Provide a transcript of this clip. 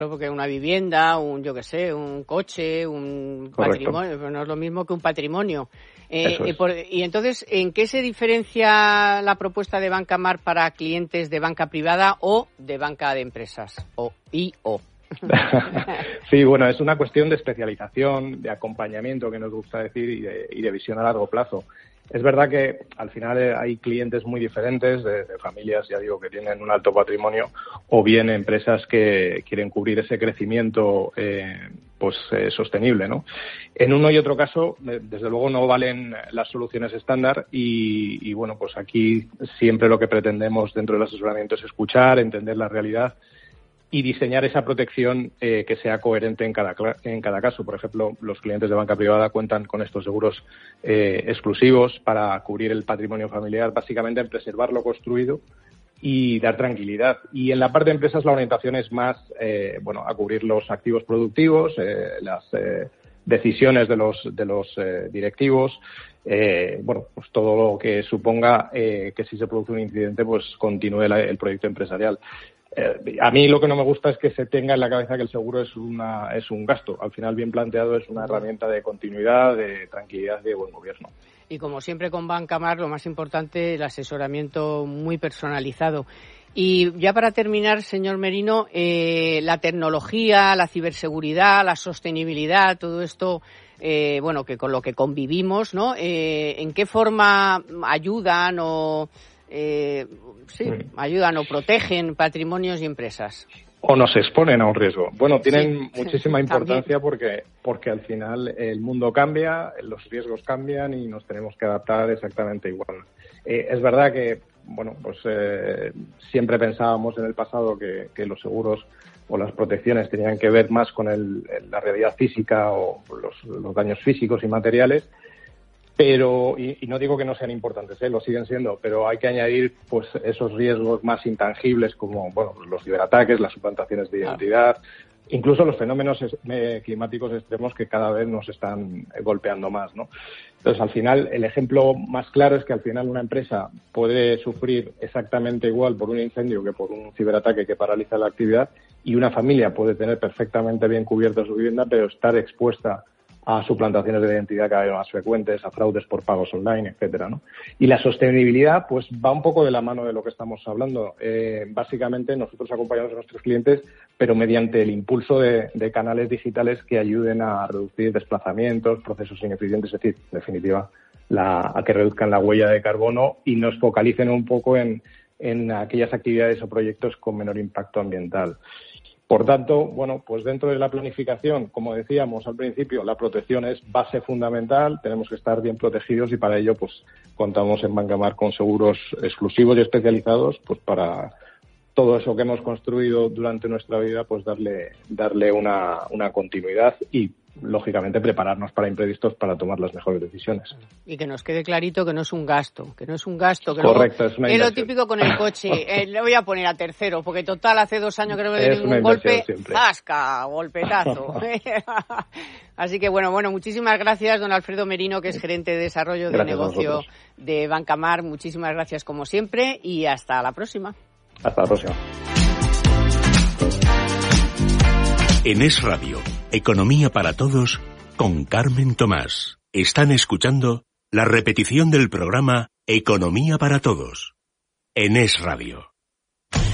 Porque una vivienda, yo qué sé, un coche, un patrimonio, pero no es lo mismo que un patrimonio. Y entonces, ¿en qué se diferencia la propuesta de Banca Mar para clientes de banca privada o de banca de empresas? Sí, bueno, es una cuestión de especialización, de acompañamiento, que nos gusta decir, y de visión a largo plazo. Es verdad que al final hay clientes muy diferentes, de familias, ya digo, que tienen un alto patrimonio, o bien empresas que quieren cubrir ese crecimiento sostenible, ¿no? En uno y otro caso, desde luego, no valen las soluciones estándar y bueno, pues aquí siempre lo que pretendemos dentro del asesoramiento es escuchar, entender la realidad y diseñar esa protección que sea coherente en cada caso. Por ejemplo, los clientes de banca privada cuentan con estos seguros exclusivos para cubrir el patrimonio familiar, básicamente en preservar lo construido y dar tranquilidad. Y en la parte de empresas la orientación es más a cubrir los activos productivos, las decisiones de los directivos, pues todo lo que suponga que si se produce un incidente pues continúe el proyecto empresarial. A mí lo que no me gusta es que se tenga en la cabeza que el seguro es un gasto. Al final, bien planteado, es una herramienta de continuidad, de tranquilidad y de buen gobierno. Y como siempre con Banca Mar, lo más importante, el asesoramiento muy personalizado. Y ya para terminar, señor Merino, la tecnología, la ciberseguridad, la sostenibilidad, todo esto, que con lo que convivimos, ¿no? ¿En qué forma ayudan ayudan o protegen patrimonios y empresas? O nos exponen a un riesgo. Bueno, tienen muchísima importancia porque al final el mundo cambia, los riesgos cambian y nos tenemos que adaptar exactamente igual. Es verdad que, siempre pensábamos en el pasado que los seguros o las protecciones tenían que ver más con la realidad física o los daños físicos y materiales. Pero, y no digo que no sean importantes, lo siguen siendo, pero hay que añadir pues esos riesgos más intangibles como los ciberataques, las suplantaciones de identidad, incluso los fenómenos climáticos extremos que cada vez nos están golpeando más, ¿no? Entonces, al final, el ejemplo más claro es que al final una empresa puede sufrir exactamente igual por un incendio que por un ciberataque que paraliza la actividad, y una familia puede tener perfectamente bien cubierta su vivienda, pero estar expuesta a suplantaciones de identidad cada vez más frecuentes, a fraudes por pagos online, etcétera, ¿no? Y la sostenibilidad, pues va un poco de la mano de lo que estamos hablando. Básicamente, nosotros acompañamos a nuestros clientes, pero mediante el impulso de canales digitales que ayuden a reducir desplazamientos, procesos ineficientes, es decir, en definitiva, a que reduzcan la huella de carbono y nos focalicen un poco en aquellas actividades o proyectos con menor impacto ambiental. Por tanto, pues dentro de la planificación, como decíamos al principio, la protección es base fundamental, tenemos que estar bien protegidos y para ello pues contamos en Banca Mar con seguros exclusivos y especializados pues para todo eso que hemos construido durante nuestra vida, pues darle una continuidad y lógicamente prepararnos para imprevistos para tomar las mejores decisiones. Y que nos quede clarito que no es un gasto, que Correcto, luego, es una inversión. Es lo típico con el coche, le voy a poner a tercero, porque total hace 2 años que no me dio ningún golpe, ¡zasca! Golpetazo. Así que bueno, muchísimas gracias, don Alfredo Merino, que es gerente de desarrollo de negocio de Banca Mar. Muchísimas gracias como siempre y hasta la próxima. Hasta la próxima. En Es Radio, Economía para Todos, con Carmen Tomás. Están escuchando la repetición del programa Economía para Todos, en Es Radio.